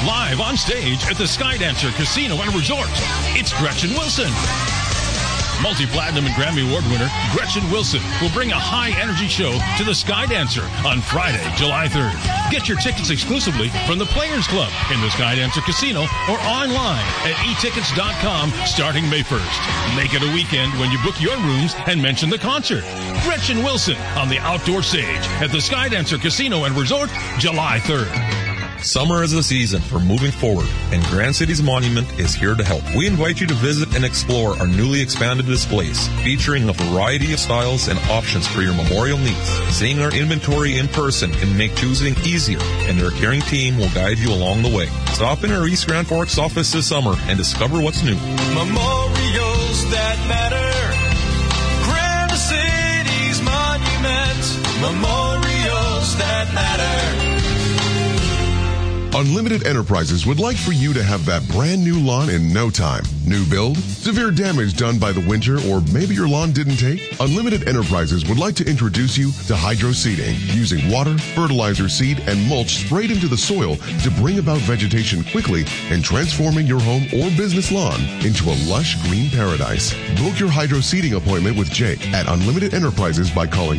Live on stage at the Skydancer Casino and Resort, it's Gretchen Wilson. Multi-platinum and Grammy Award winner Gretchen Wilson will bring a high-energy show to the Skydancer on Friday, July 3rd. Get your tickets exclusively from the Players Club in the Skydancer Casino or online at etickets.com starting May 1st. Make it a weekend when you book your rooms and mention the concert. Gretchen Wilson on the outdoor stage at the Skydancer Casino and Resort, July 3rd. Summer is the season for moving forward, and Grand Cities Monument is here to help. We invite you to visit and explore our newly expanded displays, featuring a variety of styles and options for your memorial needs. Seeing our inventory in person can make choosing easier, and their caring team will guide you along the way. Stop in our East Grand Forks office this summer and discover what's new. Memorials that matter. Grand Cities Monument. Memorials that matter. Unlimited Enterprises would like for you to have that brand new lawn in no time. New build? Severe damage done by the winter, or maybe your lawn didn't take? Unlimited Enterprises would like to introduce you to hydro seeding, using water, fertilizer, seed, and mulch sprayed into the soil to bring about vegetation quickly and transforming your home or business lawn into a lush green paradise. Book your hydro seeding appointment with Jake at Unlimited Enterprises by calling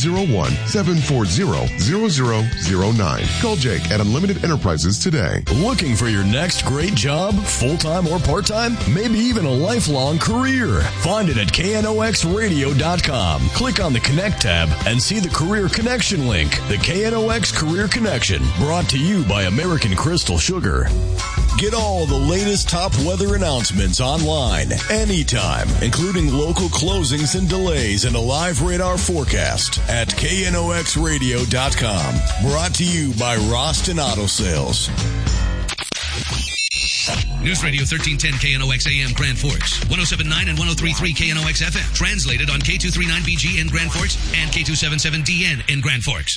701-740-0009. Call Jake at Unlimited Enterprises today. Looking for your next great job, full-time or part-time? Maybe even a lifelong career? Find it at KNOXradio.com. Click on the Connect tab and see the Career Connection link. The KNOX Career Connection, brought to you by American Crystal Sugar. Get all the latest top weather announcements online, anytime, including local closings and delays and a live radar forecast at KNOXradio.com. Brought to you by Roston Auto Sales. News Radio 1310 KNOX AM Grand Forks, 107.9 and 103.3 KNOX FM. Translated on K239BG in Grand Forks and K277DN in Grand Forks.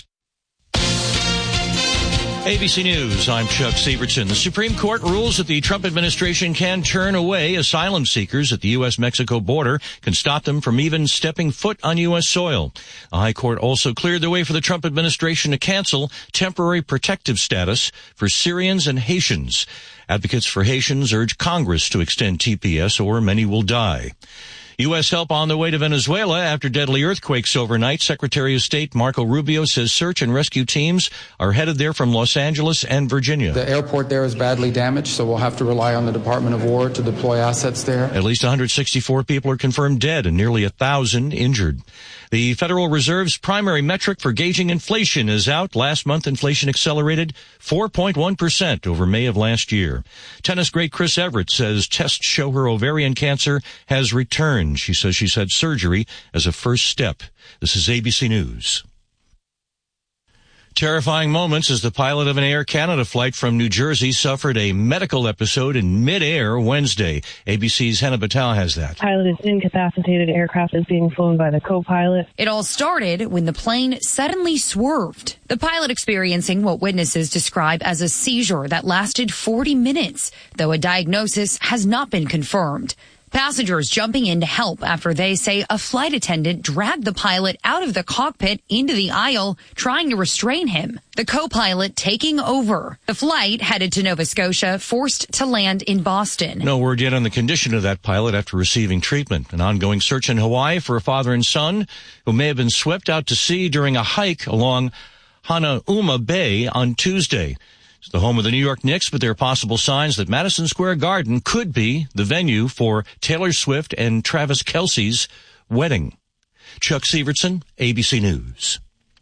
ABC News, I'm Chuck Severson. The Supreme Court rules that the Trump administration can turn away asylum seekers at the U.S.-Mexico border, can stop them from even stepping foot on U.S. soil. The High Court also cleared the way for the Trump administration to cancel temporary protective status for Syrians and Haitians. Advocates for Haitians urge Congress to extend TPS or many will die. U.S. help on the way to Venezuela after deadly earthquakes overnight. Secretary of State Marco Rubio says search and rescue teams are headed there from Los Angeles and Virginia. The airport there is badly damaged, so we'll have to rely on the Department of War to deploy assets there. At least 164 people are confirmed dead and nearly 1,000 injured. The Federal Reserve's primary metric for gauging inflation is out. Last month, inflation accelerated 4.1% over May of last year. Tennis great Chris Evert says tests show her ovarian cancer has returned. She says she's had surgery as a first step. This is ABC News. Terrifying moments as the pilot of an Air Canada flight from New Jersey suffered a medical episode in midair Wednesday. ABC's Hannah Batal has that. Pilot is incapacitated. Aircraft is being flown by the co-pilot. It all started when the plane suddenly swerved. The pilot experiencing what witnesses describe as a seizure that lasted 40 minutes, though a diagnosis has not been confirmed. Passengers jumping in to help after they say a flight attendant dragged the pilot out of the cockpit into the aisle, trying to restrain him. The co-pilot taking over. The flight, headed to Nova Scotia, forced to land in Boston. No word yet on the condition of that pilot after receiving treatment. An ongoing search in Hawaii for a father and son who may have been swept out to sea during a hike along Hanauma Bay on Tuesday. It's the home of the New York Knicks, but there are possible signs that Madison Square Garden could be the venue for Taylor Swift and Travis Kelce's wedding. Chuck Severson, ABC News.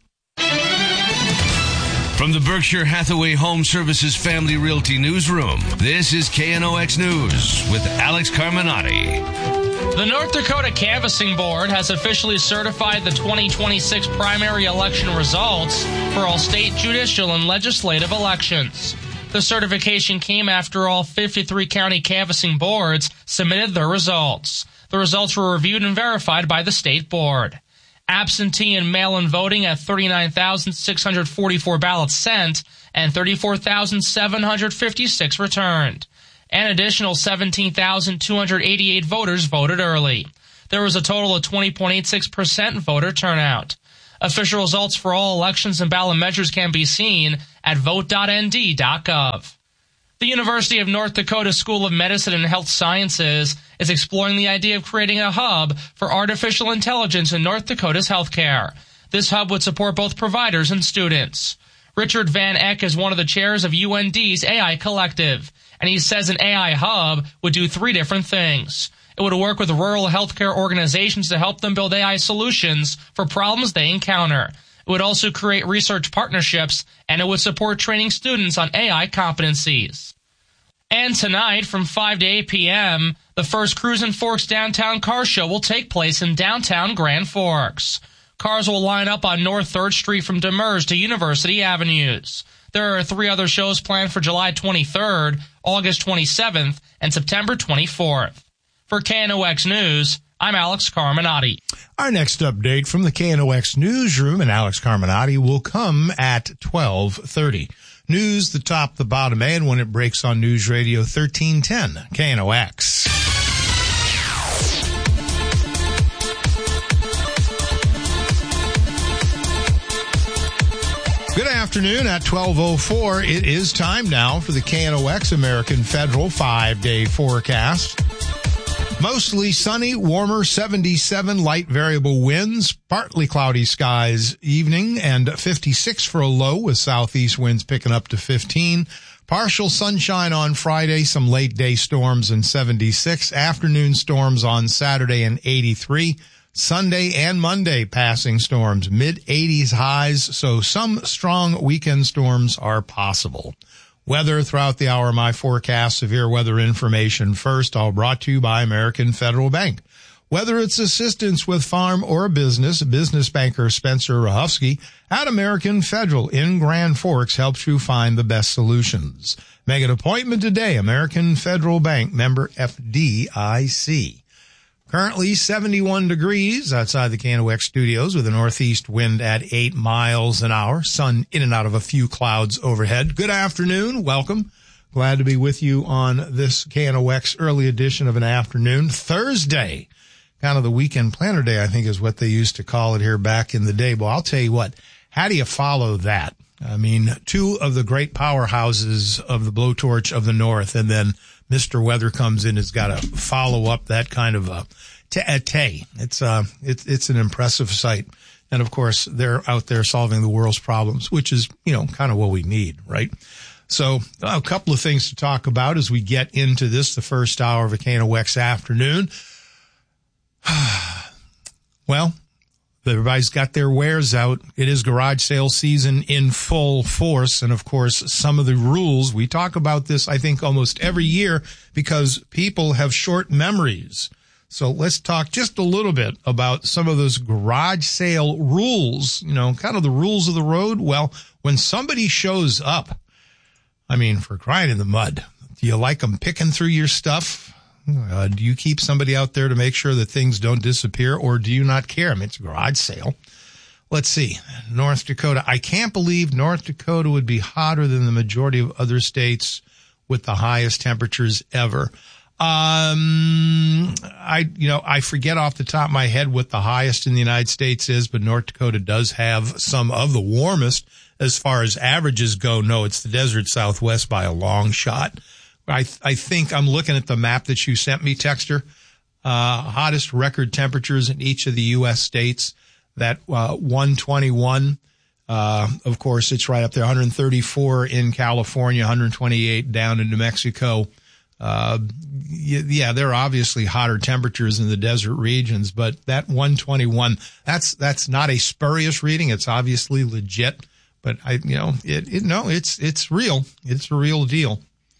From the Berkshire Hathaway Home Services Family Realty Newsroom, this is KNOX News with Alex Carminati. The North Dakota Canvassing Board has officially certified the 2026 primary election results for all state judicial and legislative elections. The certification came after all 53 county canvassing boards submitted their results. The results were reviewed and verified by the state board. Absentee and mail-in voting at 39,644 ballots sent and 34,756 returned. An additional 17,288 voters voted early. There was a total of 20.86% voter turnout. Official results for all elections and ballot measures can be seen at vote.nd.gov. The University of North Dakota School of Medicine and Health Sciences is exploring the idea of creating a hub for artificial intelligence in North Dakota's healthcare. This hub would support both providers and students. Richard Van Eck is one of the chairs of UND's AI Collective, and he says an AI hub would do 3 different things. It would work with rural healthcare organizations to help them build AI solutions for problems they encounter. It would also create research partnerships, and it would support training students on AI competencies. And tonight, from 5 to 8 p.m., the first Cruisin' Forks Downtown Car Show will take place in downtown Grand Forks. Cars will line up on North 3rd Street from Demers to University Avenues. There are 3 other shows planned for July 23rd, August 27th, and September 24th. For KNOX News, I'm Alex Carminati. Our next update from the KNOX newsroom and Alex Carminati will come at 12:30. News, the top, the bottom, and when it breaks on News Radio 1310, KNOX. Good afternoon at 12:04. It is time now for the KNOX American Federal 5-day forecast. Mostly sunny, warmer, 77, light variable winds, partly cloudy skies evening, and 56 for a low with southeast winds picking up to 15. Partial sunshine on Friday, some late day storms and 76. Afternoon storms on Saturday and 83. Sunday and Monday passing storms, mid-80s highs, so some strong weekend storms are possible. Weather throughout the hour, my forecast, severe weather information first, all brought to you by American Federal Bank. Whether it's assistance with farm or business banker Spencer Rahofsky at American Federal in Grand Forks helps you find the best solutions. Make an appointment today, American Federal Bank, member FDIC. Currently 71 degrees outside the KNOX studios with a northeast wind at 8 miles an hour. Sun in and out of a few clouds overhead. Good afternoon. Welcome. Glad to be with you on this KNOX early edition of an afternoon. Thursday, kind of the weekend planner day, I think is what they used to call it here back in the day. Well, I'll tell you what, how do you follow that? I mean, 2 of the great powerhouses of the blowtorch of the North, and then Mr. Weather comes in, has got to follow up that kind of a tete. It's an impressive sight. And of course, they're out there solving the world's problems, which is, kind of what we need, right? So a couple of things to talk about as we get into this, the first hour of a KNOX afternoon. Well, everybody's got their wares out. It is garage sale season in full force. And of course, some of the rules, we talk about this, I think, almost every year because people have short memories. So let's talk just a little bit about some of those garage sale rules, kind of the rules of the road. Well, when somebody shows up, I mean, for crying in the mud, do you like them picking through your stuff? Do you keep somebody out there to make sure that things don't disappear, or do you not care? I mean, it's a garage sale. Let's see. North Dakota. I can't believe North Dakota would be hotter than the majority of other states with the highest temperatures ever. I forget off the top of my head what the highest in the United States is, but North Dakota does have some of the warmest as far as averages go. No, it's the desert Southwest by a long shot. I think I'm looking at the map that you sent me, Texter. Hottest record temperatures in each of the U.S. states. That 121, of course, it's right up there. 134 in California, 128 down in New Mexico. There are obviously hotter temperatures in the desert regions, but that 121, that's not a spurious reading. It's obviously legit, but it's real. It's a real deal.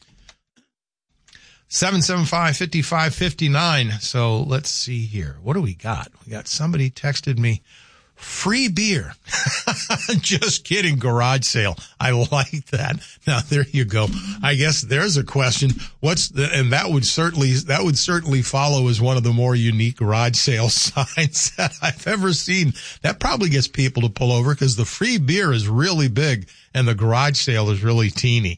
775-5559. So let's see here. What do we got? We got somebody texted me, free beer. Just kidding. Garage sale. I like that. Now there you go. I guess there's a question. And that would certainly follow as one of the more unique garage sale signs that I've ever seen. That probably gets people to pull over because the free beer is really big and the garage sale is really teeny.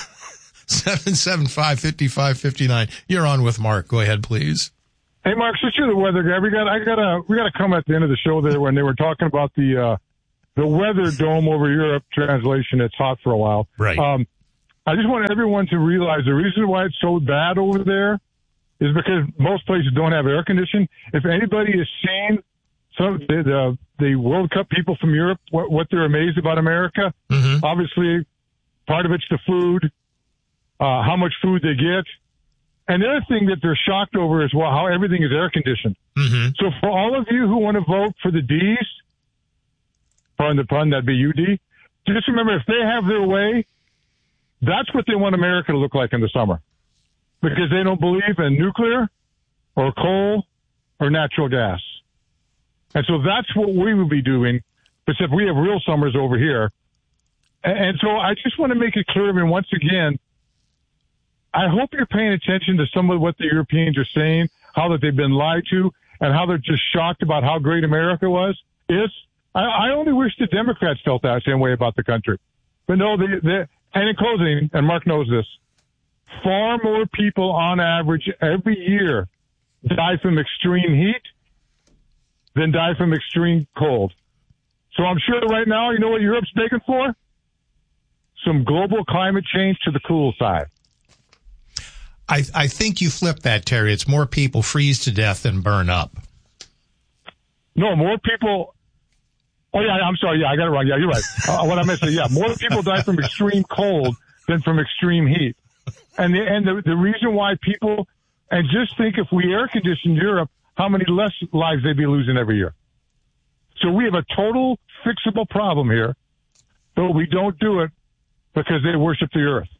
775-5559. You're on with Mark. Go ahead, please. Hey, Mark, since you're the weather guy, we got to come at the end of the show there when they were talking about the weather dome over Europe. Translation, it's hot for a while. Right. I just want everyone to realize the reason why it's so bad over there is because most places don't have air conditioning. If anybody has seen the World Cup people from Europe, what they're amazed about America, obviously part of it's the food, how much food they get. And the other thing that they're shocked over is, well, how everything is air conditioned. So for all of you who want to vote for the D's, pardon the pun, that'd be UD, just remember, if they have their way, that's what they want America to look like in the summer. Because they don't believe in nuclear or coal or natural gas. And so that's what we would be doing, except we have real summers over here. And so I just want to make it clear, and once again, I hope you're paying attention to some of what the Europeans are saying, how that they've been lied to, and how they're just shocked about how great America is. I only wish the Democrats felt that same way about the country. But no, and in closing, and Mark knows this, far more people on average every year die from extreme heat than die from extreme cold. So I'm sure right now, you know what Europe's begging for? Some global climate change to the cool side. I think you flip that, Terry. It's more people freeze to death than burn up. No, more people. Oh, yeah, I'm sorry. Yeah, I got it wrong. Yeah, you're right. What I meant to say, yeah, more people die from extreme cold than from extreme heat. And the reason why people, and just think if we air conditioned Europe, how many less lives they'd be losing every year. So we have a total fixable problem here, but we don't do it because they worship the earth.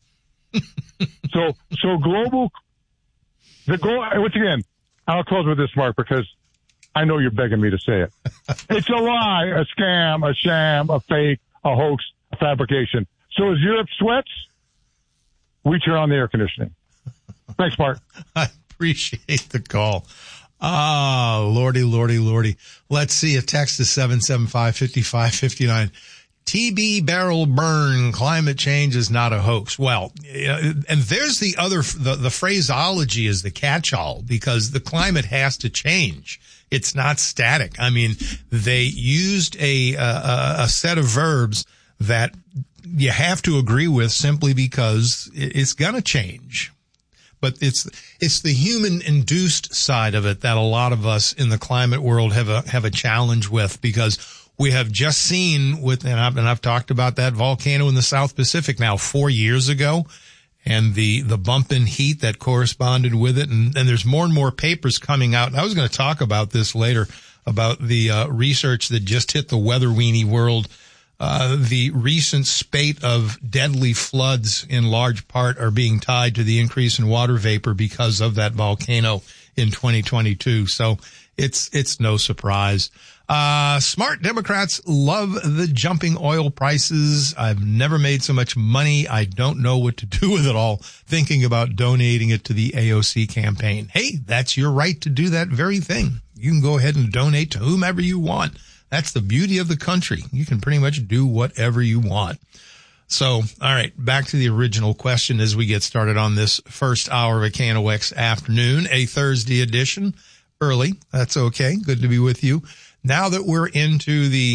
So global, once again, I'll close with this, Mark, because I know you're begging me to say it. It's a lie, a scam, a sham, a fake, a hoax, a fabrication. So as Europe sweats, we turn on the air conditioning. Thanks, Mark. I appreciate the call. Oh, Lordy. Let's see. A text to 775-5559. TB barrel burn. Climate change is not a hoax. Well, and there's the other, the phraseology is the catch-all because the climate has to change. It's not static. I mean, they used a set of verbs that you have to agree with simply because it's going to change. But it's the human induced side of it that a lot of us in the climate world have a challenge with, because we have just seen and I've talked about that volcano in the South Pacific now 4 years ago, and the bump in heat that corresponded with it. And there's more and more papers coming out. And I was going to talk about this later, about the research that just hit the weather weenie world. The recent spate of deadly floods in large part are being tied to the increase in water vapor because of that volcano in 2022. So it's no surprise. Smart Democrats love the jumping oil prices. I've never made so much money. I don't know what to do with it all. Thinking about donating it to the AOC campaign. Hey, that's your right to do that very thing. You can go ahead and donate to whomever you want. That's the beauty of the country. You can pretty much do whatever you want. So, all right, back to the original question as we get started on this first hour of a KNOX afternoon, a Thursday edition. Early. That's okay. Good to be with you. Now that we're into the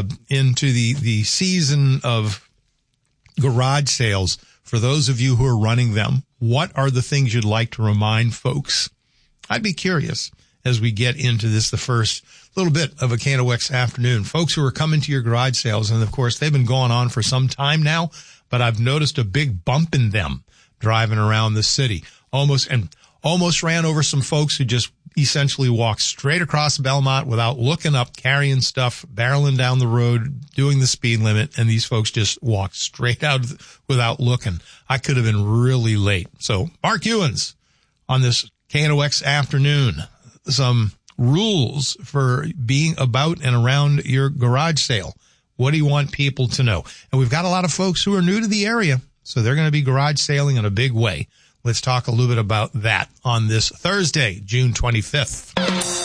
season of garage sales, for those of you who are running them, what are the things you'd like to remind folks? I'd be curious as we get into this, the first little bit of a KNOX afternoon. Folks who are coming to your garage sales, and of course they've been going on for some time now, but I've noticed a big bump in them driving around the city. Almost ran over some folks who just essentially walked straight across Belmont without looking up, carrying stuff, barreling down the road, doing the speed limit, and these folks just walked straight out without looking. I could have been really late. So, Mark Ewens on this KNOX afternoon. Some rules for being about and around your garage sale. What do you want people to know? And we've got a lot of folks who are new to the area, so they're going to be garage sailing in a big way. Let's talk a little bit about that on this Thursday, June 25th.